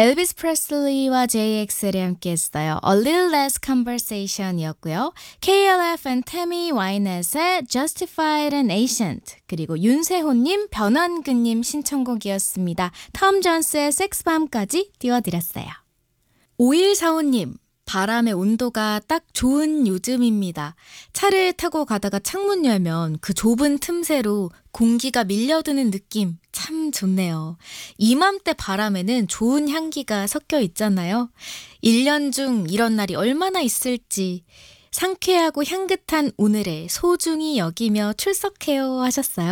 엘비스 프레슬리와 JXL이 함께했어요. A Little Less Conversation이었고요. KLF and 태미 와이넷의 Justified and Ancient, 그리고 윤세호님, 변원근님 신청곡이었습니다. 톰 존스의 섹스밤까지 띄워드렸어요. 5145님, 바람의 온도가 딱 좋은 요즘입니다. 차를 타고 가다가 창문 열면 그 좁은 틈새로 공기가 밀려드는 느낌 참 좋네요. 이맘때 바람에는 좋은 향기가 섞여 있잖아요. 1년 중 이런 날이 얼마나 있을지 상쾌하고 향긋한 오늘에 소중히 여기며 출석해요 하셨어요.